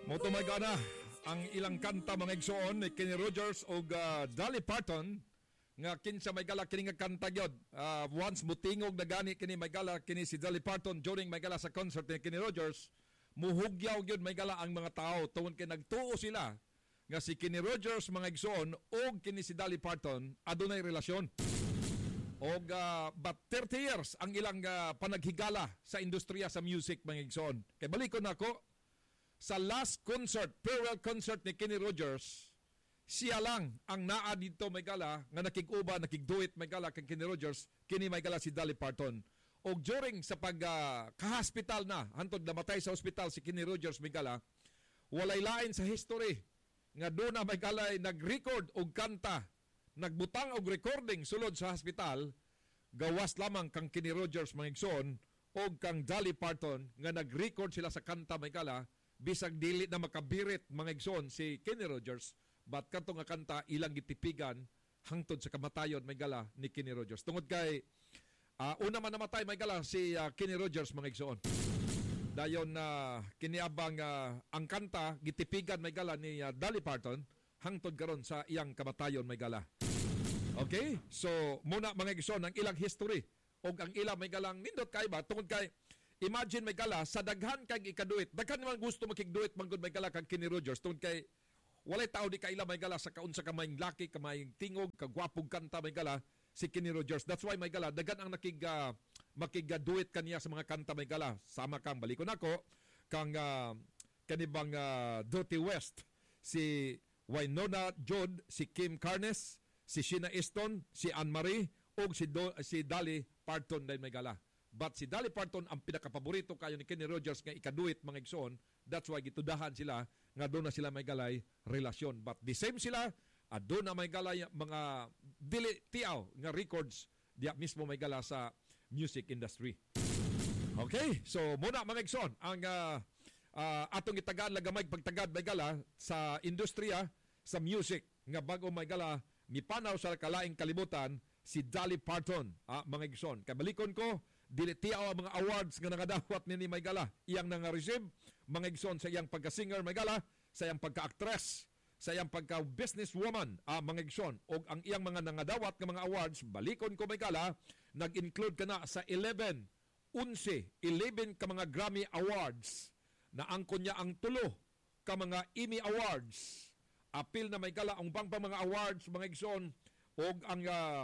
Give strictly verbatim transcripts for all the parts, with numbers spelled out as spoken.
Motumaga na ang ilang kanta mga igsoon ni Kenny Rogers o uh, Dolly Parton nga kinsa may gala kini nga kanta gyud. Uh, once mutingog na gani kini may gala kini si Dolly Parton during may gala sa concert ni Kenny Rogers, muhugyaw gyud may gala ang mga tao tungod kay nagtuo sila nga si Kenny Rogers mga igsoon o kini si Dolly Parton adunay relasyon. Og uh, but thirty years ang ilang uh, panaghigala sa industriya sa music mga igsoon. Kay balikon nako sa last concert, farewell concert ni Kenny Rogers, siya lang ang naa dito may gala nga nakig-uba, nakig-duet may gala kay Kenny Rogers, kini may gala si Dolly Parton. Og during sa pag uh, ka-hospital na, hantod namatay sa hospital si Kenny Rogers may gala, walay lain sa history nga doon na may gala nag-record og kanta, nagbutang og recording sulod sa hospital, gawas lamang kang Kenny Rogers mga igsoon og kang Dolly Parton nga nag-record sila sa kanta may gala, bisag dili na makabirit mga igsoon si Kenny Rogers, but kato nga kanta ilang gitipigan hangtod sa kamatayon may gala ni Kenny Rogers. Tungod kay uh, una man namatay may gala si uh, Kenny Rogers mga igsoon. Dayon na uh, kiniabang uh, ang kanta gitipigan may gala ni uh, Dolly Parton hangtod karon sa iyang kamatayon may gala. Okay? So muna mga igsoon ang ilang history og ang ilang may galang nindot kay ba tungod kay imagine may gala sa daghan kag ikaduit. Daghan naman gusto makigduit manggod may gala kag Kenny Rogers tungod kay walay tao di kaila may gala sa kaunsa ka may laki, ka may tingog, kagwapong kanta may gala si Kenny Rogers. That's why may gala daghan ang nakig uh, makigaduit kaniya sa mga kanta may gala. Sama kang balikon nako kang uh, kanibang uh, Dirty West, si Wynonna Judd, si Kim Carnes, si Sheena Easton, si Anne Marie ug si Do, si Dolly Parton din may gala. But si Dolly Parton ang pinakapaborito kayo ni Kenny Rogers nga ikaduit mga igsoon. That's why gitudahan sila nga doon na sila may galay relasyon. But the same sila, uh, doon na may galay mga dili tiaw nga records diya mismo may gala sa music industry. Okay, so muna mga igsoon ang uh, uh, atong itagaan lagamay pagtagad may gala sa industriya sa music nga bago may gala mipanaw sa kalaing kalibutan si Dolly Parton, ah, mga igsoon. Kabalikon ko, dili tiaw ang mga awards nga nangadawat ni may gala. Iyang nanga-receive, mga igsoon sa iyang pagka-singer may gala, sa iyang pagka-actress, sa iyang pagka-businesswoman, ah, mga igsoon. O ang iyang mga nangadawat ng mga awards, balikon ko may gala, nag-include ka na sa eleven, eleven, eleven ka mga Grammy Awards, na angkon niya ang tulo ka mga Emmy Awards. Apil na may gala ang bang pa mga awards, mga igsoon, o ang uh,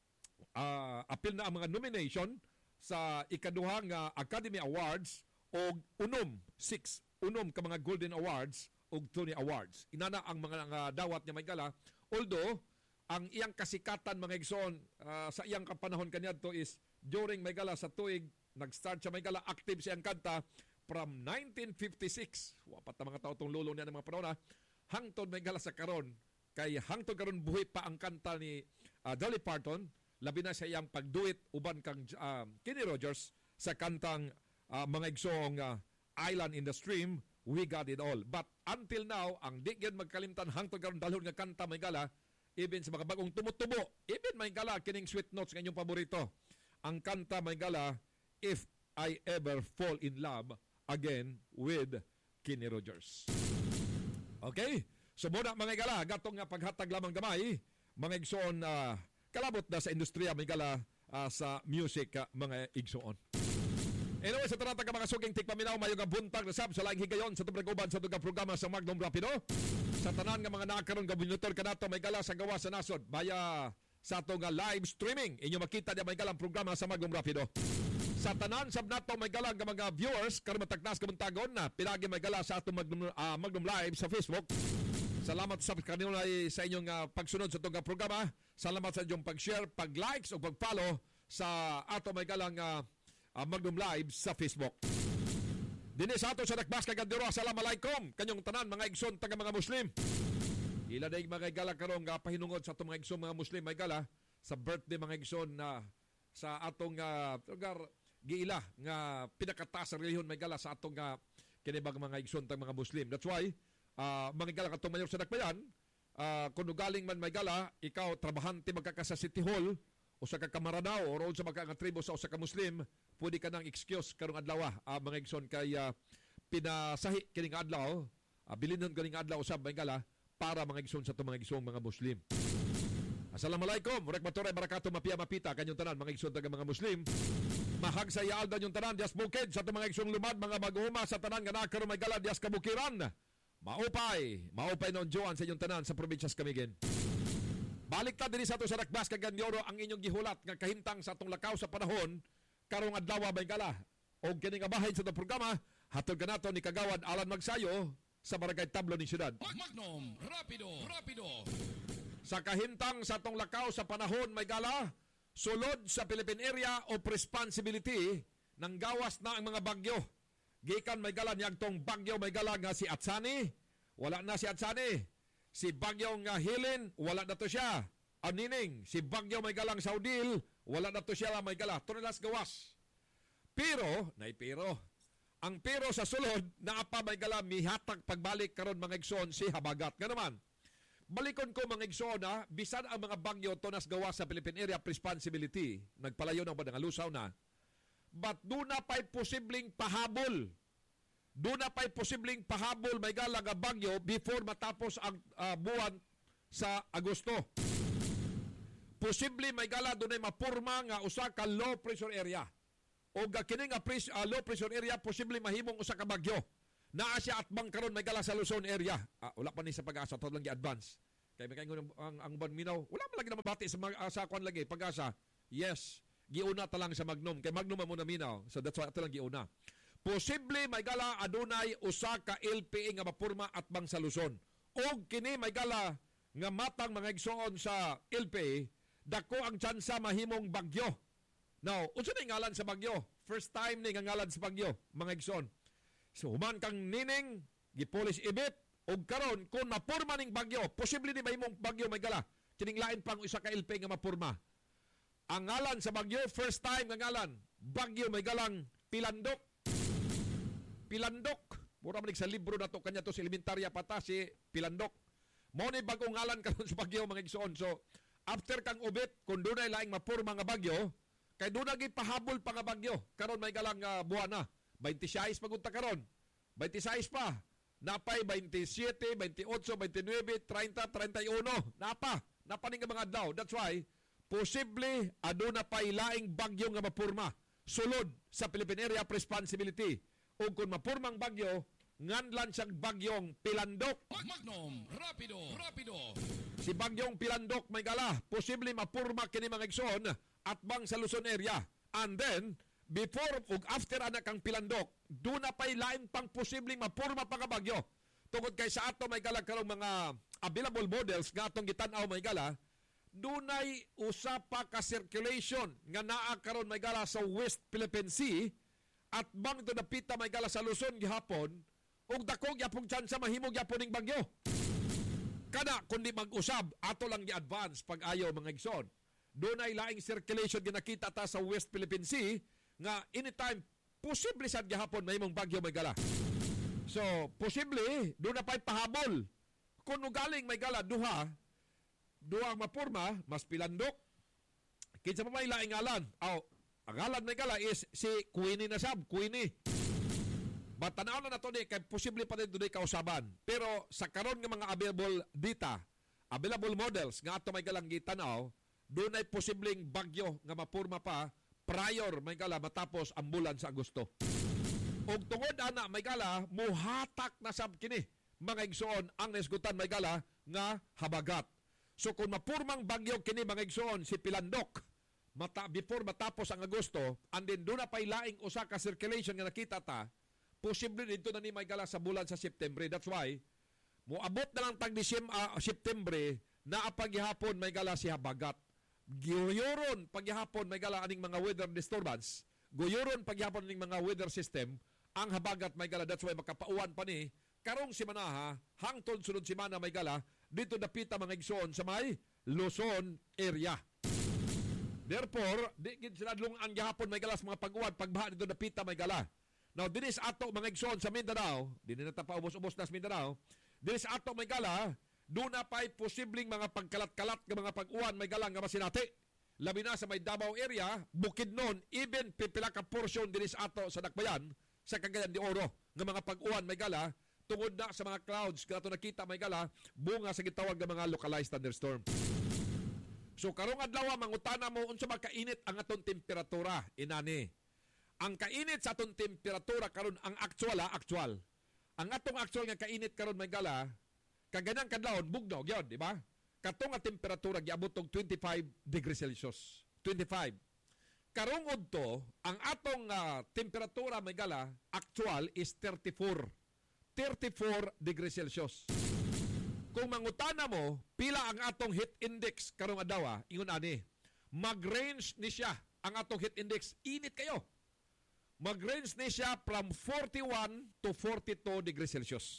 uh, apil na ang mga nomination sa ikaduhang uh, Academy Awards o unom, six, unom ka mga Golden Awards o Tony Awards. Inana ang mga uh, dawat niya may gala. Although, ang iyang kasikatan mga igsoon uh, sa iyang kapanahon kanya to is during may gala sa tuig, nag-start siya may gala, active siyang kanta from nineteen fifty-six. Wapat na mga tao itong lulo niya ng mga panahon na hangtod may gala sa karon. Kay hangtod karon buhi pa ang kanta ni uh, Dolly Parton, labi na sa iyang pagduit uban kang uh, Kenny Rogers sa kantang uh, mga igsoong uh, Island in the Stream, We Got It All. But until now, ang di gyud magkalimtan hangtod karon dalhon nga kanta may gala, even sa mga bagong tumutubo, even may gala kining Sweet Notes nga inyong paborito. Ang kanta may gala, If I Ever Fall in Love Again with Kenny Rogers. Okay? So muna mga gala, gatong nga paghatag lamang gamay, mga igsoon uh, kalabot na sa industriya mga gala uh, sa music uh, mga igsoon. Anyway, sa taratag mga suging tikpaminaw, mayong nga buntag na sab sa laing higayon sa tubrag-uban sa tugang programa sa Magnum Rapido. Sa tanan nga mga nakaroon nga bunyutor ka nato may gala sa gawa sa nasod, baya sa ato nga live streaming, inyo makita niya may galang programa sa Magnum Rapido. Sa tanan sab nato may galang nga mga viewers, karon matagnas kamuntagon na pinagi may gala sa ato Magnum, uh, Magnum Live sa Facebook. Salamat sa kanila sa inyong uh, pagsunod sa itong programa. Salamat sa inyong pag-share, pag-likes o pag-follow sa ato may galang uh, uh, Magnum Live sa Facebook. Dini sa ato sa Nakbas Kagandiro, Assalamualaikum kanyong tanan mga igsoon taga mga Muslim. Ila na mga igala karong uh, pahinungod sa itong mga igsoon mga Muslim may gala sa birthday mga igsoon na uh, sa atong uh, lugar giila nga pinakataas sa relihiyon may gala sa atong uh, kinibag mga igsoon tag mga Muslim. That's why Uh, mga gala katong mayor sa Dakbayan, uh, kung galing man may gala, ikaw trabahante magkaka sa City Hall o sa kakamaranaw o roon sa magkakatribo sa o sa ka-Muslim, pwede ka nang excuse karong adlaw uh, mga igsoon kay uh, pinasahi kining adlaw abilin nun galing adlaw usab may gala para mga igsoon sa to mga igsoong mga Muslim. Assalamualaikum, murag maturay barakato mapia mapita kanyong tanan mga igsoon taga mga Muslim. Mahag sa yaalda yung tanan dias bukid sa to mga igsoong lumad mga mag-uma sa tanan nga nakaroon may gala dias kabukiran. Maupay, maupay noon Joan sa inyong tanan sa probinsyas Camiguin. Balik ta diri sa to sa Dakbas kag Ganyoro ang inyong gihulat nga kahimtang sa atong lakaw sa panahon karong adlaw may gala. Og kini nga bahin sa to programa hatod kanato ni Kagawad Alan Magsayo sa Barangay Tablo ng Syudad. Magnum, rapido, rapido. Sa kahintang sa tong lakaw sa panahon may gala, sulod sa Philippine Area of Responsibility nang gawas na ang mga bagyo. Gikan may gala niyang tong bagyo may gala nga si Atsani, wala na si Atsani. Si bagyo nga Hilin, wala na to siya. Anining, si bagyo may galang Saudil, wala na to siya may gala. Tonilas gawas. Pero, nay pero, ang pero sa sulod, naapa may gala mihatag pagbalik karon mga igsoon si Habagat. Nga naman, balikon ko mga igsoon na, bisan ang mga bagyo tonas gawa sa Philippine Area of Responsibility, nagpalayo ng badang alusaw na, but doon na pa'y posibleng pahabol. Doon na pa'y posibleng pahabol may gala nga bagyo before matapos ang uh, buwan sa Agosto. Posible may gala doon ay mapurma nga usa ka low pressure area. O kini nga pres, uh, low pressure area posible mahimong usa ka bagyo. Naa siya at bang karon may gala sa Luzon area. Ah, wala pa ni sa pag-asa to lang gi-advance. Kay may kaingon ang ang ban minaw, wala man lagi na mabati sa uh, sa kwan lagi pag-asa. Yes, giuna ta lang sa Magnum kay Magnum mo na minaw. So that's why ato lang giuna. Posible may gala adunay usa ka L P A nga mapurma at bang sa Luzon. Og kini may gala nga matang mga igsoon sa L P A, dako ang tsansa mahimong bagyo. Now, unsa na ngalan sa bagyo? First time ni nga ngalan sa bagyo, mga igsoon. So, human kang nining, gipolis ibit, o karon kung mapurma ning bagyo, posible ni mahimong bagyo may gala. Kininglain pang isa ka L P nga mapurma. Ang ngalan sa bagyo, first time nga ngalan, bagyo may galang Pilandok. Pilandok. Mura man sa libro na to, kanya to sa elementarya pata si Pilandok. Mo ni bagong ngalan karon sa bagyo mga igsoon. So, after kang ubit, kung doon ay laing mapurma nga bagyo, kay doon na pahabol pa nga bagyo. Karon may galang uh, buwan na. twenty-six pagunta karon. twenty-six pa. Napay twenty-seven, twenty-eight, twenty-nine, thirty, thirty-one. Napa. Napa ning mga adlaw. That's why, posible aduna pay laing bagyo nga mapurma. Sulod sa Philippine Area of Responsibility. O kung mapurmang bagyo, nganlan siyang bagyong Pilandok. Magnum, rapido, rapido. Si bagyong Pilandok may gala, posible mapurma kini mga igsoon at bang sa Luzon area. And then, before ug after anak kang Pilandok, doon na pa'y lain pang posibleng mapurma pa nga bagyo. Tungod kay sa ato may gala karong mga available models nga atong gitan-aw may gala, dunay usa pa ka circulation nga naa karon may gala sa West Philippine Sea at bang to napita may gala sa Luzon gihapon ug dako gyapon tsansa mahimong gyapon ning bagyo. Kada kundi mag-usab ato lang gi-advance pag-ayo mga igsoon. Dunay laing circulation ginakita ta sa West Philippine Sea nga anytime posible sad gihapon mahimong bagyo may gala. So, posible doon na pa'y pahabol. Kung galing may gala duha, duha mapurma, mas Pilandok. Kinsa pa may laing ngalan? Aw, ang ngalan may gala is si Queenie na sab, Queenie. Batanaw na nato ni kay posible pa din dunay kausaban. Pero sa karon nga mga available data, available models nga ato may galang gitanaw, doon ay posibleng bagyo nga mapurma pa prior may gala matapos ang bulan sa Agosto. Og tungod ana may gala muhatak na sab kini mga igsoon ang nasgutan may gala nga Habagat. So kung mapurmang bagyo kini mga igsoon si Pilandok mata before matapos ang Agosto and then doon na pay laing usa ka circulation nga nakita ta, posible dito na ni may gala sa bulan sa September. That's why moabot na lang tag Disyembre uh, September na paghihapon may gala si Habagat. Guyuron paghihapon may gala aning mga weather disturbance. Guyuron paghihapon aning mga weather system ang Habagat may gala. That's why makapauwan pa ni karong simana hangtod sunod simana may gala dito dapita mga igsoon sa may Luzon area. Therefore, di gid sinadlong ang gihapon may gala sa mga pag-uwan pagbaha dito dapita may gala. Now, dinis ato mga igsoon sa Mindanao, dinhi na ta paubos-ubos na sa Mindanao. Dinis ato may gala, doon na pa'y posibleng mga pagkalat-kalat ng mga pag-uwan may gala nga masinati. Labi na sa may Davao area, Bukidnon, even pipila ka portion dinis ato sa Dakbayan, sa Cagayan de Oro, ng mga pag-uwan may gala, tungod na sa mga clouds kato nakita may gala bunga sa gitawag nga mga localized thunderstorm. So karong adlaw mangutana mo unsa ba kainit ang aton temperatura inani. Ang kainit sa aton temperatura karon ang actual ha, actual. Ang atong actual nga kainit karon may gala kaganang kadlawon bugnaw gyud, di ba? Katong nga temperatura giabot og twenty-five degrees Celsius. twenty-five. Karong udto, ang atong uh, temperatura may gala actual is thirty-four. thirty-four degrees Celsius. Kung mangutana mo, pila ang atong heat index karong adlaw, ingon ani, mag-range ni siya ang atong heat index. Init kayo. Mag-range ni siya from forty-one to forty-two degrees Celsius.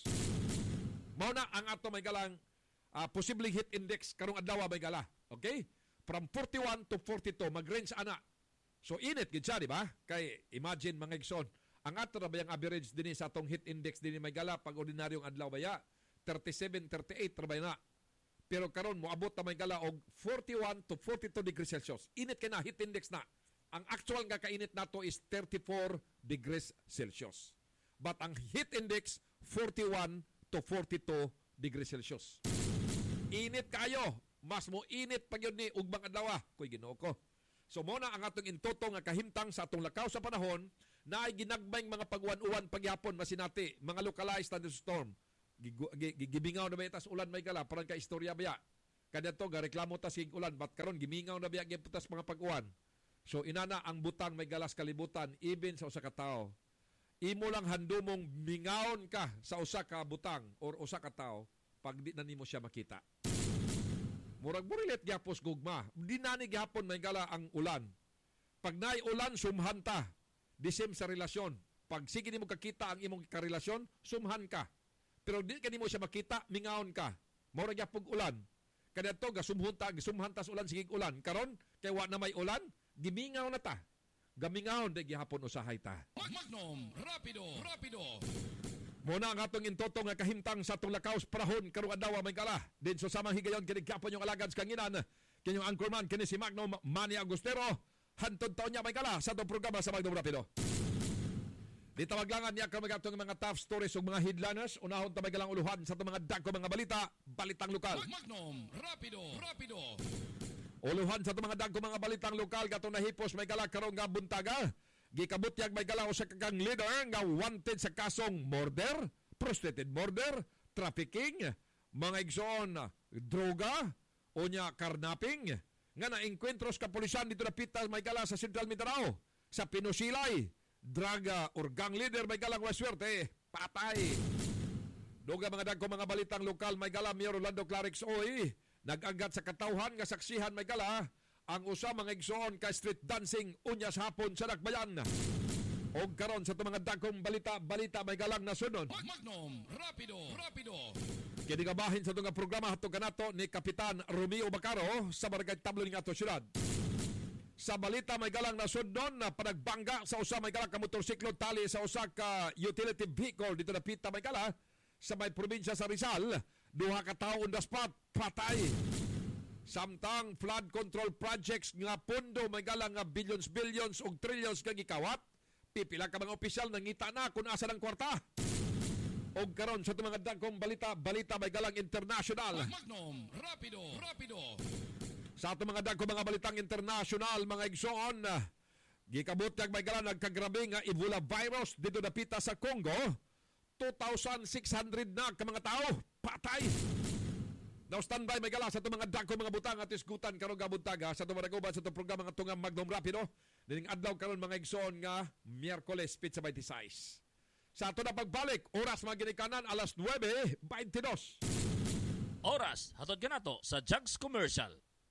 Mao na ang atong may galang uh, posibleng heat index karong adlaw may gala. Okay? From forty-one to forty-two, mag-range ana. So init gid siya, di ba? Kay imagine mga igsoon, ang ato ra bayang average dinhi sa atong heat index dinhi may gala pag ordinaryong adlaw baya thirty-seven, thirty-eight ra bay na. Pero karon moabot ta may gala og forty-one to forty-two degrees Celsius. Init kay na heat index na. Ang actual nga kainit nato is thirty-four degrees Celsius. But ang heat index forty-one to forty-two degrees Celsius. Init kayo, mas mo init pag yun ni ugmang adlaw. Kuy Ginoo ko. So muna ang atong intoto nga kahimtang sa atong lakaw sa panahon na ay ginagmayng mga pagwan-uwan pagyapon masinati, mga localized thunderstorm. Gibingaw na ba itas ulan may gala parang ka istorya baya. Kadto ga reklamo ta sig ulan bat karon gimingaw na biya giputas mga pag-uwan. So inana ang butang may galas kalibutan even sa usa ka tawo. Imo lang handumong mingaon ka sa usa ka butang or usa ka tawo pag di na nimo siya makita. Murag burilet gyapos gugma. Di na ni gyapon may gala ang ulan. Pag naay ulan sumhan ta. Disim sa relasyon. Pag sige nimo kakita ang imong karelasyon, sumhan ka. Pero di ka nimo siya makita, mingaon ka. Murag gyapon ulan. Kadto ga sumhon ta, sumhan ta sa ulan sige ulan. Karon kay wa na may ulan, gimingaw na ta. Gamingaon di gihapon usahay ta. Magnum, rapido, rapido. Muna ang atong intoto nga kahimtang sa atong lakaw sa panahon karong adlaw may gala. Din so samang higayon kini gyapon yung alagad sa kanginan. Kini yung anchorman kini si Magnum Manny Agustero. Hantod taon niya may gala sa atong programa sa Magnum Rapido. Di tawaglangan niya karong atong mga top stories ug mga headliners. Unahon ta may galang uluhan sa atong mga dagko mga balita, balitang lokal. Magnum, rapido, rapido. Uluhan sa itong mga dagko mga balitang lokal katong nahipos may gala karong nga buntaga. Gikabutyag may gala sa kakang leader nga wanted sa kasong murder, prostrated murder, trafficking, mga igsoon, droga, o nya karnaping. Nga na-enkwentros kapulisan dito na pita may gala sa Central Mindanao, sa Pinusilay, draga or gang leader may galang waswerte, patay. Doga mga dagko mga balitang lokal may gala Mayor Orlando Clarix Oy. Nag-agat sa katawhan nga saksihan may gala ang usa mga igsoon ka street dancing unyas hapon sa Dakbayan. O karon sa mga dagkong balita, balita may galang nasunod. Magnum, rapido, rapido. Kini gabahin sa itong programa hatong kanato ni Kapitan Romeo Bacaro sa Barangay Tablo ng ato syudad. Sa balita may galang nasunod na panagbangga sa usa may galang ka motorsiklo tali sa usa ka utility vehicle dito na pita may gala sa may probinsya sa Rizal. Duha ka tawo on the spot, patay. Samtang flood control projects nga pondo may galang nga billions billions ug trillions kang gikawat, pipila ka mga opisyal nangita na kung asa ng kwarta. Og karon sa mga dagkong balita, balita may galang international. Magnum, rapido, rapido. Sa ato mga dagkong mga balitang international, mga igsoon, gikabot kag may galang nagkagrabe nga Ebola virus dito napita sa Congo. two thousand six hundred na ka mga tao, patay. Now standby may gala sa itong mga dagko mga butang at isgutan karong gabuntaga sa itong mga sa itong programa nga itong Magnum Rapido. Dining adlaw karon mga igsoon nga Miyerkules, Pizza twenty-six. Sa ato na pagbalik, oras mga ginikanan, alas nueve twenty-dos. Oras, hatod ka na to sa Jugs Commercial.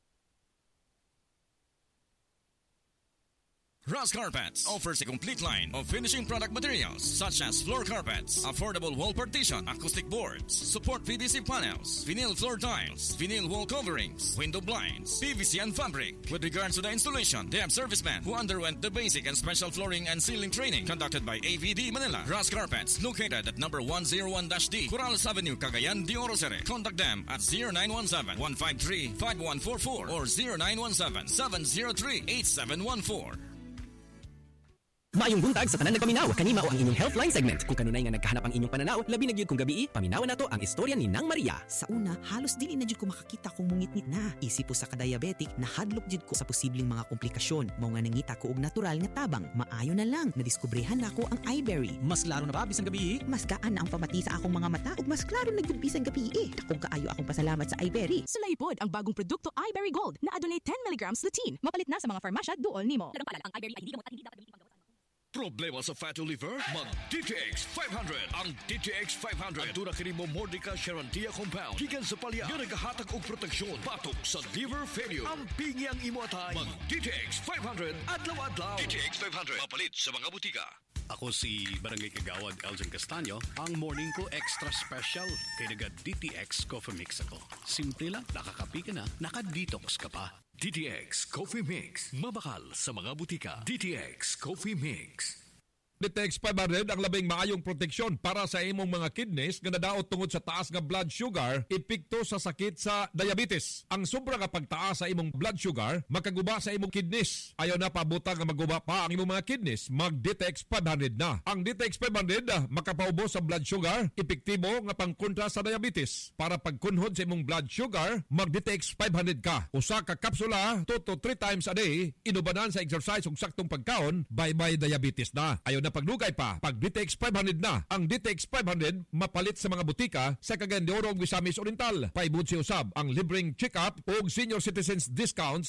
Ross Carpets offers a complete line of finishing product materials such as floor carpets, affordable wall partition, acoustic boards, support P V C panels, vinyl floor tiles, vinyl wall coverings, window blinds, P V C and fabric. With regards to the installation, they have servicemen who underwent the basic and special flooring and ceiling training conducted by A V D Manila. Ross Carpets, located at number one oh one D, Corrales Avenue, Cagayan de Oro City. Contact them at zero nine one seven, one five three, five one four four or zero nine one seven, seven zero three, eight seven one four. Maayong buntag sa tanan nagpaminaw. Kanima o ang inyong Healthline segment. Kung kanunay nga nagkahanap ang inyong pananaw, labi na gyud kung gabi, paminawan nato ang istorya ni Nang Maria. Sa una, halos dili na jud ko makakita kung mungit-ngit na. Isip po sa ka-diabetic, nahadlok jud ko sa posibleng mga komplikasyon. Mao nga nangita ko og natural nga tabang. Maayo na lang, nadiskubrehan nako ang iBerry. Mas laro na ba bisan gabi? Mas gaan na ang pamati sa akong mga mata ug mas klaro na gyud bisan gabi. Dakong kaayo akong pasalamat sa iBerry. Sulaypod ang bagong produkto iBerry Gold na adunay ten milligrams lutein. Mapalit na sa mga farmasya duol nimo. Ang iBerry ay hindi gamot at hindi dapat gamitin panggamot. Problema sa fatty liver? Mag-D T X five hundred. Ang D T X five hundred aduna kini mo Mordica Charantia compound. Gikan sa palya nga nagahatag og proteksyon batok sa liver failure. Ang pingi ang imo atay. Mag-D T X five hundred adlaw-adlaw. D T X five hundred mapalit sa mga butika. Ako si Barangay Kagawad Elgin Castaño. Ang morning ko extra special kay naga D T X Coffee Mix ako. Simple lang, nakakapi ka na, naka-detox ka pa. D T X Coffee Mix. Mabakal sa mga butika. D T X Coffee Mix. D T X five hundred ang labing maayong proteksyon para sa imong mga kidneys nga nadaot tungod sa taas nga blood sugar, epekto sa sakit sa diabetes. Ang sobra nga pagtaas sa imong blood sugar makaguba sa imong kidneys. Ayaw na pabuta nga maguba pa ang imong mga kidneys, mag-D T X five hundred na. Ang D T X five hundred makapaubos sa blood sugar, epektibo nga pangkontra sa diabetes. Para pagkunhod sa imong blood sugar, mag-D T X five hundred ka. Usa ka kapsula two to three times a day, inubanan sa exercise ug saktong pagkaon, bye-bye diabetes na. Ayaw na paglugay pa, pag D T X five hundred na. Ang D T X five hundred mapalit sa mga butika sa Cagayan de Oro ug Misamis Oriental. Paibud si usab ang libreng check-up ug senior citizens discounts